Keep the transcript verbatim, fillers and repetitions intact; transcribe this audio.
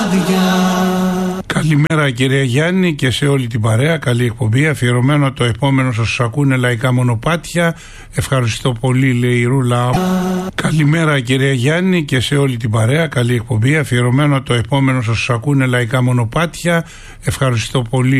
Καλημέρα κυρία Γιάννη και σε όλη την παρέα. Καλή εκπομπή. Αφιερωμένο το επόμενο σας ακούνε λαϊκά μονοπάτια. Ευχαριστώ πολύ, λέει η Ρούλα. Καλημέρα κυρία Γιάννη και σε όλη την παρέα. Καλή εκπομπή. Αφιερωμένο το επόμενο σας ακούνε λαϊκά μονοπάτια. Ευχαριστώ πολύ.